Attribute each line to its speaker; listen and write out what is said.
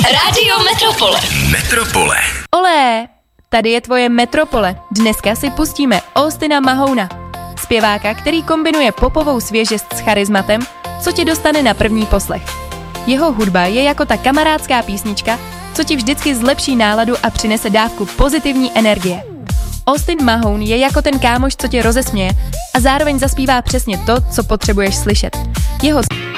Speaker 1: Rádio Metropole.
Speaker 2: Metropole.
Speaker 3: Olé, tady je tvoje Metropole. Dneska si pustíme Austina Mahouna, zpěváka, který kombinuje popovou svěžest s charizmatem, co ti dostane na první poslech. Jeho hudba je jako ta kamarádská písnička, co ti vždycky zlepší náladu a přinese dávku pozitivní energie. Austin Mahoun je jako ten kámoš, co tě rozesměje a zároveň zaspívá přesně to, co potřebuješ slyšet. Jeho